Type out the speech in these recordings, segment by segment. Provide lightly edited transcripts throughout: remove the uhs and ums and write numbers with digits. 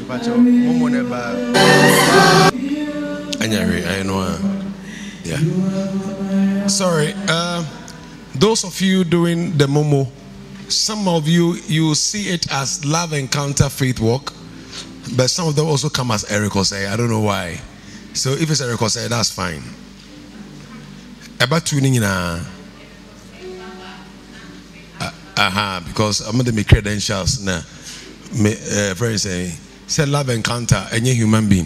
I know. Yeah. Sorry. Those of you doing the Momo, some of you see it as love encounter faith walk, but some of them also come as Eric Osei. I don't know why. So if it's Eric Osei, that's fine. About tuning in because I'm going to make credentials now. Friends say love encounter any human being.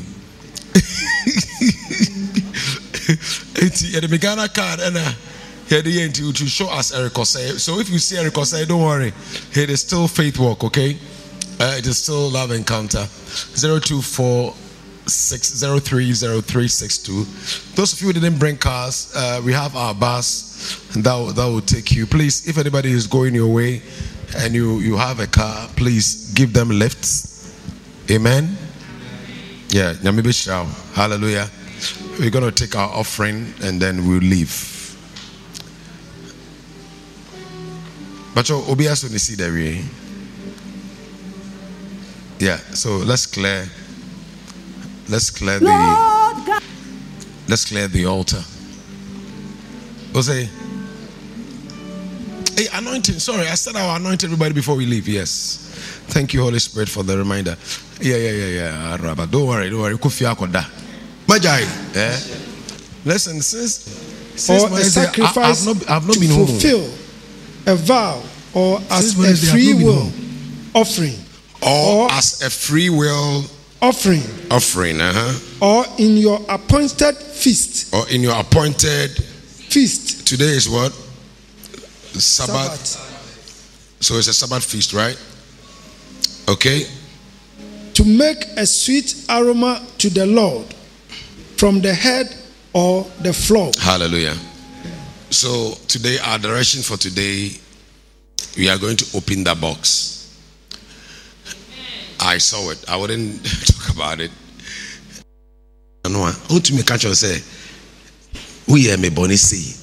It's the Ghana card and to show us Eric Osei. So if you see Eric Osei, don't worry. It is still faith walk, okay? It is still love encounter. 0246030362. Those of you who didn't bring cars, we have our bus that will take you. Please, if anybody is going your way and you have a car, please give them lifts. Amen. Yeah, hallelujah. We're going to take our offering and then we'll leave. But Obias when you see the way. Yeah, so let's clear the altar. Jose. Hey, anointing. Sorry, I said I'll anoint everybody before we leave. Yes. Thank you, Holy Spirit, for the reminder. Yeah. Don't worry. Majai. Listen, since or a sacrifice I've not to been fulfill home. A vow, or as a free will offering, or as a free will offering, or in your appointed feast, Today is what? Sabbath. So it's a Sabbath feast, right? Okay. To make a sweet aroma to the Lord from the head or the floor. Hallelujah. So today, our direction for today, we are going to open that box. I saw it. I wouldn't talk about it. I want to make a say, we are me bonny see.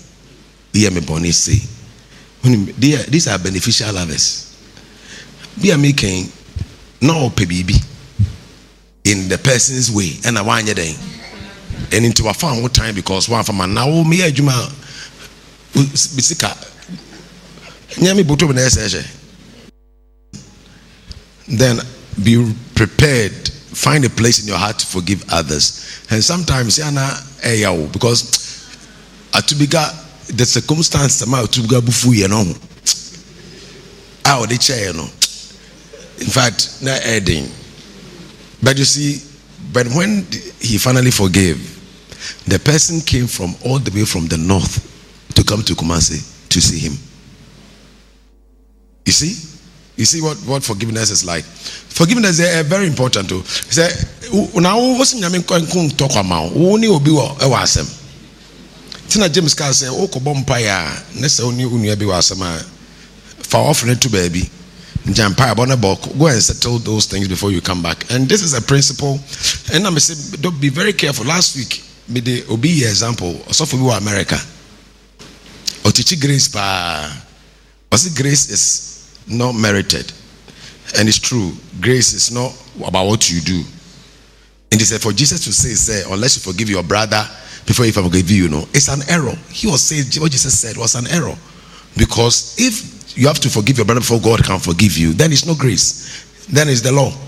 These are beneficial harvests. We are making no baby in the person's way, and I want you there. And into a farm time because one from now me a juma bisika nyami boto be na ese. Then be prepared. Find a place in your heart to forgive others. And sometimes because atubiga the circumstance sama atubiga bufu ye no. How the chair no. In fact, na adding. But you see, but when he finally forgave, the person came from all the way from the north to come to Kumasi to see him. You see what forgiveness is like. Forgiveness is very important too. He said, "Now what's in Yamin talk about? Only obi wa ewasem." Tina James Carr say, "O ko bompaya, nese oni unu abi wasema for offering to baby." Go and settle those things before you come back. And this is a principle. And I'm saying, don't be very careful. Last week, me the Obi example. So for America, or teaching grace pa. Grace is not merited, and it's true. Grace is not about what you do. And he said, for Jesus to say, unless you forgive your brother before he forgive you, it's an error. He was saying what Jesus said was an error, because if you have to forgive your brother before God can forgive you, then it's no grace. Then it's the law.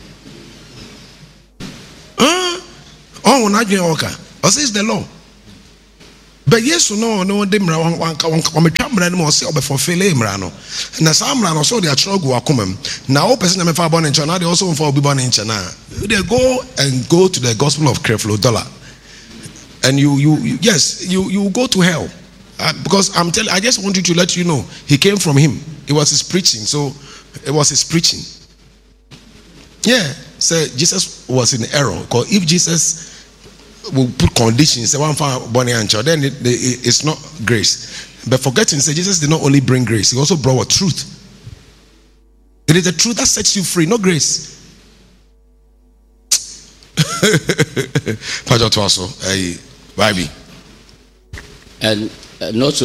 It's the law. But yes or no, they fulfill now so they are trouble. Now person they also for born in China. They go to the gospel of Creflo Dollar, and you go to hell. Because I just wanted to let you know, he came from him. It was his preaching. So it was his preaching. Yeah. So Jesus was in error. Because if Jesus will put conditions, then it's not grace. But forgetting, say Jesus did not only bring grace, he also brought a truth. It is the truth that sets you free, not grace. And also,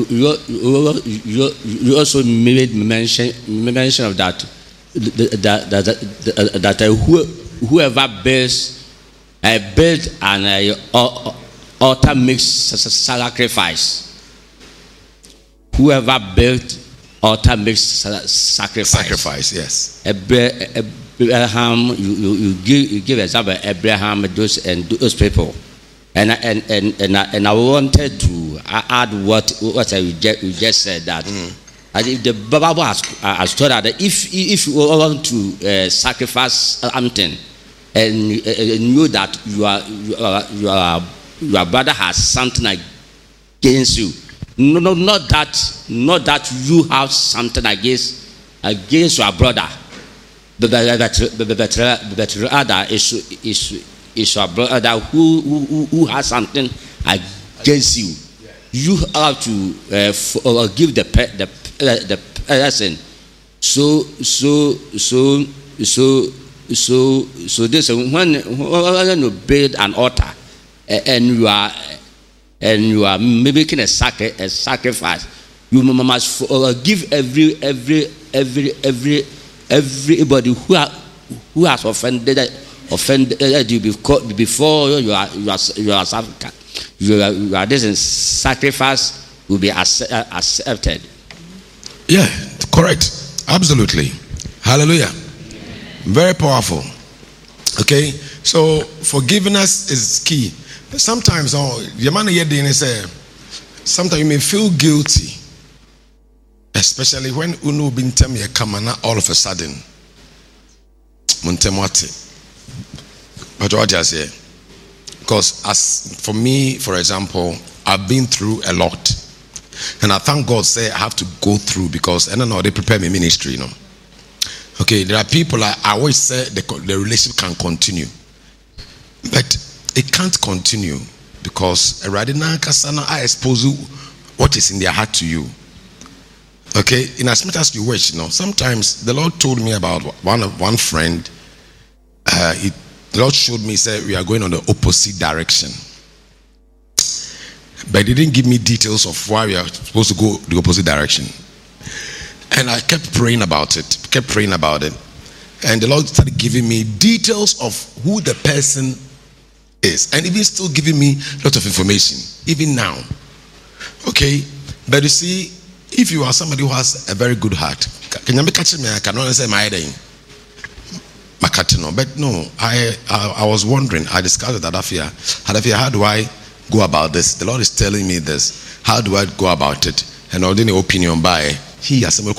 you also made mention of that whoever build an altar makes sacrifice. Whoever built altar makes sacrifice. Sacrifice, yes. Abraham, you give example Abraham, those people, and I wanted to add what you just said that. And if the Bible has told that if you want to sacrifice something and you know that your brother has something against you, not that you have something against your brother, but rather is your brother who has something against you. You have to give the person. So this when you build an altar and you are making a sacrifice, you must give everybody who has offended you before you are this in sacrifice will be accepted. Yeah, correct. Absolutely. Hallelujah. Very powerful. Okay, so forgiveness is key. Sometimes, sometimes you may feel guilty, especially when unu bintem ye kamana all of a sudden. Muntemwati. But what I say? Because as for me, for example, I've been through a lot. And I thank God say I have to go through because I don't know they prepare me ministry, Okay, there are people I always say the relationship can continue. But it can't continue because I expose what is in their heart to you. Okay, in as much as you wish, sometimes the Lord told me about one friend. The Lord showed me, said we are going on the opposite direction. But he didn't give me details of why we are supposed to go the opposite direction. And I kept praying about it. And the Lord started giving me details of who the person is. And even still giving me a lot of information, even now. Okay? But you see, if you are somebody who has a very good heart, can you catch me? I cannot say my name. But no, I was wondering, I discussed with Adafia, how do I go about this? The Lord is telling me this. How do I go about it? And I didn't opinion by he has some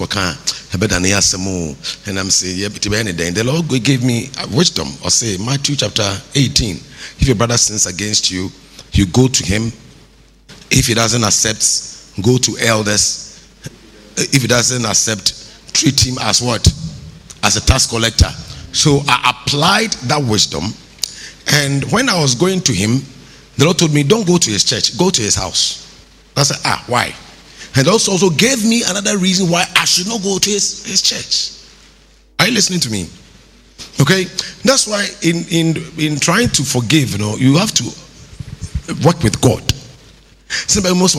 and I'm saying, yeah, but the Lord gave me wisdom. Or say Matthew chapter 18. If your brother sins against you, you go to him. If he doesn't accept, go to elders. If he doesn't accept, treat him as what? As a tax collector. So I applied that wisdom, and when I was going to him, the Lord told me, don't go to his church, go to his house. I said, why? And also gave me another reason why I should not go to his church. Are you listening to me? Okay, that's why in trying to forgive, you have to work with God. Somebody must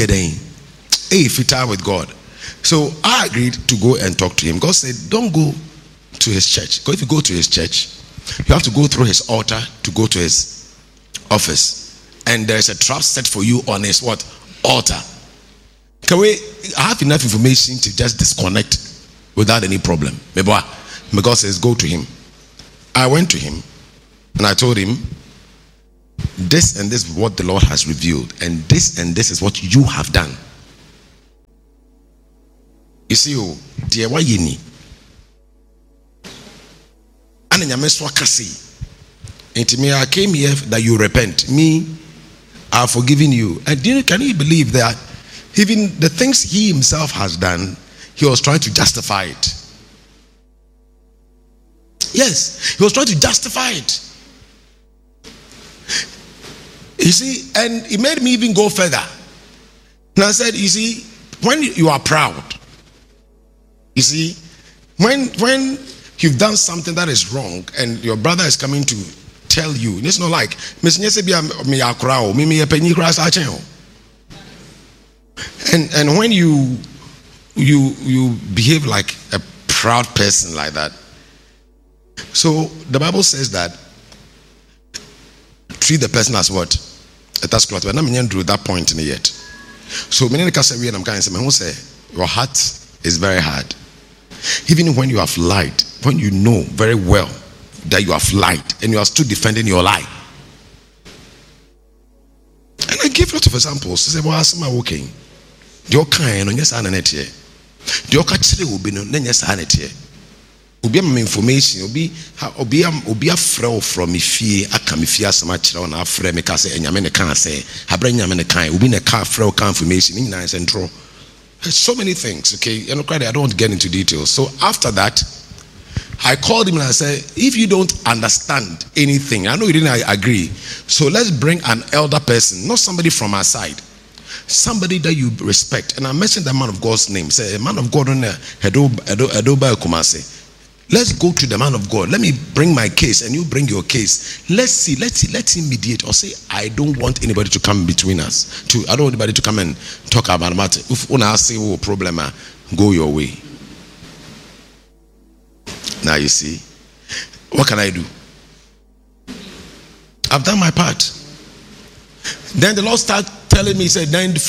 with God. So I agreed to go and talk to him. God said, don't go to his church. Because if you go to his church, you have to go through his altar to go to his office. And there's a trap set for you on his what? Altar. Can we have enough information to just disconnect without any problem? God says, go to him. I went to him and I told him, this and this is what the Lord has revealed, and this is what you have done. You see, dear, why you need? And I came here that you repent. Me, I've forgiven you. And can you believe that even the things he himself has done, he was trying to justify it? Yes, he was trying to justify it. You see, and it made me even go further. And I said, you see, when you are proud, you see, when you've done something that is wrong and your brother is coming to tell you, it's not like and when you behave like a proud person like that, So the Bible says that treat the person as what? A task lot. But I'm not through that point in it yet. So many can say, I'm kind of say, your heart is very hard. Even when you have lied, when you know very well that you have lied and you are still defending your lie. And I give a lot of examples. I say, well, I'm working. The kind on yes, and it here. The catch will be no, then yes, and it here. Obi am information obi afrɛ from ifie aka me fie asama kyerɛ na afrɛ me ka sɛ enyame ne kan sɛ habra nyame ne kan obi ne ka afrɛ ka information ni nyina is ntro. So many things, okay? I don't want to get into details. So after that, I called him and I said, if you don't understand anything, I know you didn't agree, so let's bring an elder person, not somebody from our side, somebody that you respect. And I mentioned the man of God's name. Say, a man of God on Edoba Kumase. Let's go to the man of God. Let me bring my case and you bring your case. Let's see. Let him mediate or say, I don't want anybody to come between us. I don't want anybody to come and talk about matter. If una say oh problem, go your way. Now you see, what can I do? I've done my part. Then the Lord started telling me, he said, do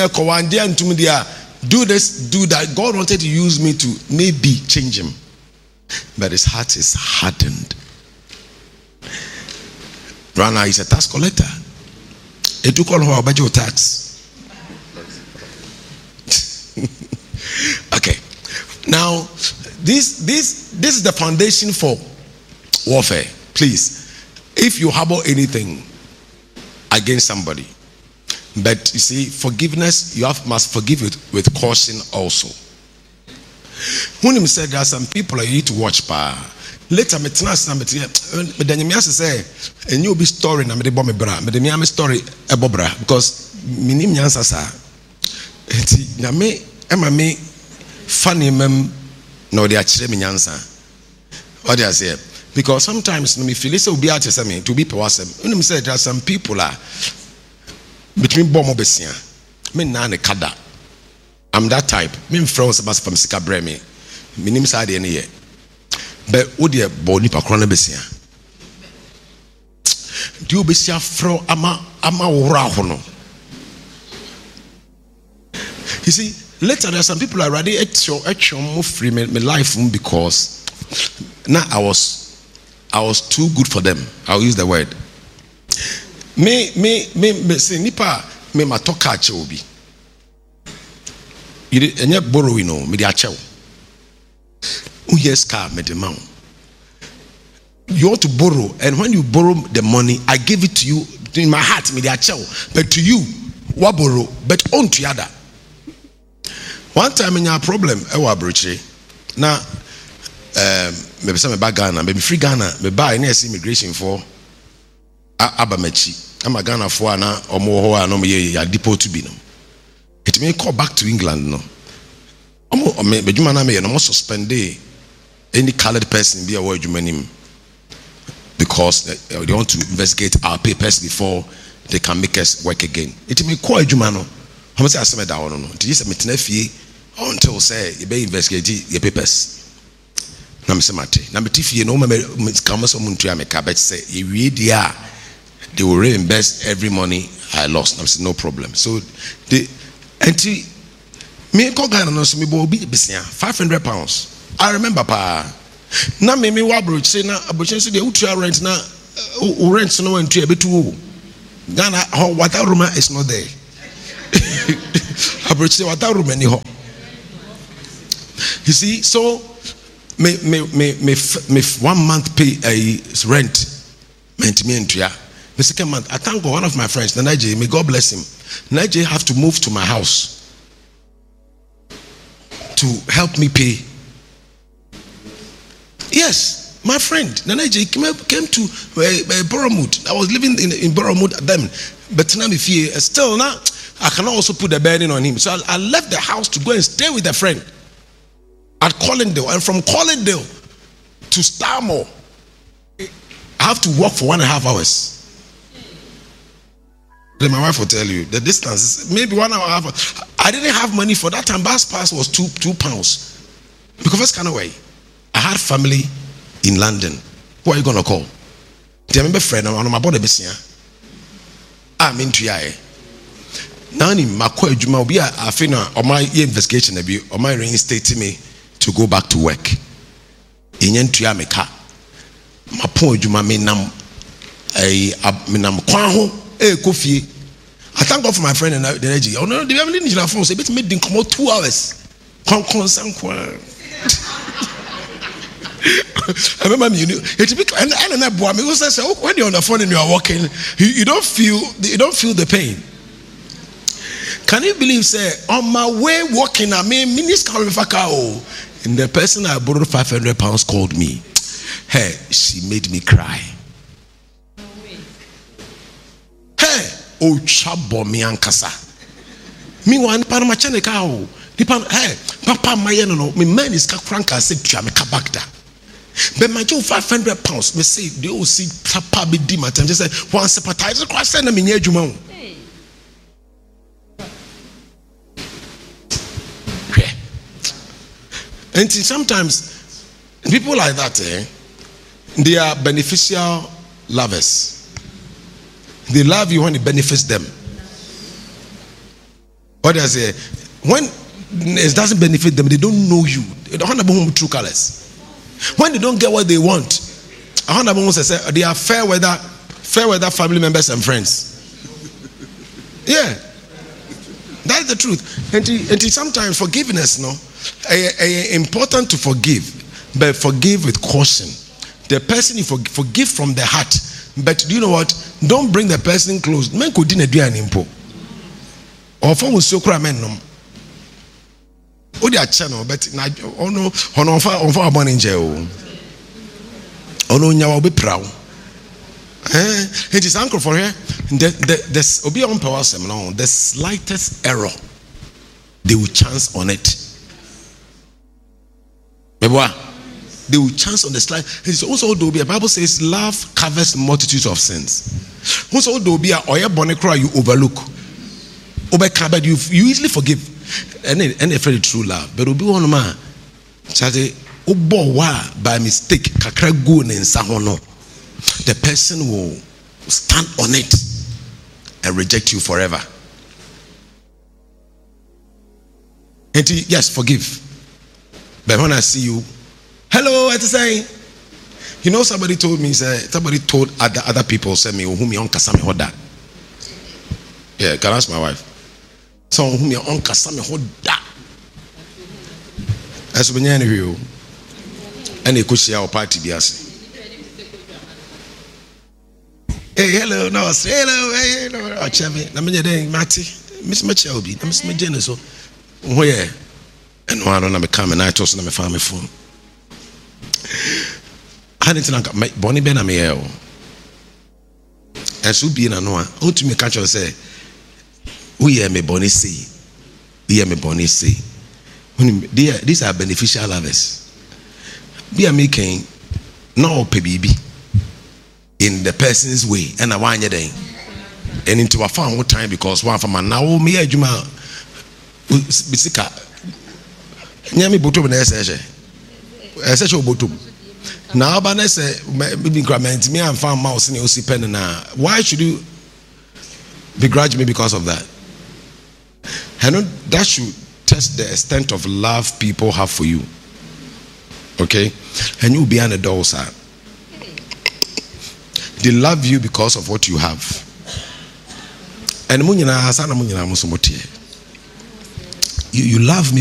this, do that. God wanted to use me to maybe change him. But his heart is hardened. Rana is a tax collector. It took all her budget tax. Okay. Now, this is the foundation for warfare. Please, if you harbor anything against somebody, but you see, forgiveness, you must forgive it with caution also. When he said there are some people I need to watch later me trans na me me say and you be story na me bomb bra me story ebobra because minim nyansa sa enti na me me funny mem no dey akire me nyansa what do I say because sometimes me feel say obi ate say me to be pewasem when me say there are some people between bomb obesia me na ne kada. I'm that type. Me friends about from Sika Breme. Me name side any year. But what dear body pa krona besia. Do you besia fro ama ora hono? You see, later there are some people already more free me life because now I was too good for them. I'll use the word. Me say nipa me matoka obi. And yet borrowing no me achew. Yes, car me demand. You want to borrow, and when you borrow the money, I give it to you in my heart, me achew. But to you, what borrow, but on to other. One time in your problem, I was broche. Now, maybe some back Ghana, maybe free Ghana, me buy any immigration for Abamechi. I'm a Ghana for na or more no me ya depot to be no. It may call back to England, no. But you man, I must suspend any colored person be a word you him because they want to investigate our papers before they can make us work again. It may call you man. How much I said that one? It is a mitnefi until say you be investigate your papers. Number semate. Number two, no me come so much to make but say you read they will reimburse every money I lost. I'm saying no problem. So the anti me call Ghana no so me bo bi besia £500. I remember pa. Na me wa broach say na abochen so dey utua rent na rent no wan tua betu. Ghana water room is not there. Abochen say water room any ho. You see, so me 1 month pay a rent meant me entua. The second month, I thank God, one of my friends, Nanaje, may God bless him. Nanaje have to move to my house to help me pay. Yes, my friend, Nanaje came to Boromwood. I was living in Boromwood then. But now still now, I can also put the burden on him. So I left the house to go and stay with a friend at Collindale. And from Collindale to Starmore, I have to walk for 1.5 hours. Then my wife will tell you the distance is maybe 1 hour. I didn't have money for that time. Bus pass was £2 because first kind of way. I had family in London. Who are you gonna call? Do you remember friend? I'm my brother Bessia. I'm into ya. Nani makwa ejuma obi a afina o my investigation abi o my reinstate me to go back to work. Enye ntua me ka. Mapo ejuma me nam menam kwan ho ekofie. I thank God for my friend and the energy. Oh no, they have need na phone say bit me din come 2 hours. Kon sankwa. I remember me, it's big and boy me say when you're on the phone and you are walking, you don't feel the pain. Can you believe say on my way walking I mean minister and the person I borrowed 500 pounds called me. Hey, she made me cry. Hey, oh chabo mi ankasa. Me wan pa ma chane ka o. Hey, papa my no me man is ka franka say tua me ka back da. But my job 500 pounds, me say they all see papa be di matter. Just say one sympathize cross send me near juma. And sometimes people like that, they are beneficial lovers. They love you when it benefits them. What I say, when it doesn't benefit them, they don't know you. They don't have true colors. When they don't get what they want, they are fair weather family members and friends. Yeah, that's the truth. And sometimes forgiveness, important to forgive, but forgive with caution. The person you forgive from the heart, but do you know what? Don't bring the person close. Men could dinner do an impo. Or for so cry men no. Oh, they are channel, but on fire born in jail. Oh no, you will be proud. It is uncle for her. The Obi on power seminar. The slightest error, they will chance on it. They will chance on the slide. It's also the Bible says love covers multitudes of sins. Also the bonnet cry you overlook. But you easily forgive. And a true love. But will be one man. By mistake, the person will stand on it and reject you forever. And yes, forgive. But when I see you, hello, what to say? You know, somebody told me, somebody told other people, say me, whom you on kasame hoda. Yeah, can I ask my wife? So whom you on kasame hoda. As we know you, and they could see our party bias. Hey, hello, no, say hello, hey, hello, Chevy, Namanya, Matty, Miss Machelby, Miss Mageneso. Oh, yeah. And one on me come and I told them my family phone. I didn't know my Bonnie Benamiel. And so be in a noa. Oh, to me, catch say, we are me Bonnie say. We are me Bonnie say. These are beneficial lovers. Be a making no baby in the person's way, and I want you day. And into a fun what time because one from an now me a juma bisika. Nyami botum na ese botum. Now ba say maybe increment me and farm mouse ni osi pen na. Why should you begrudge me because of that? And that should test the extent of love people have for you. Okay? And you be an adult, sir. They love you because of what you have. And you love me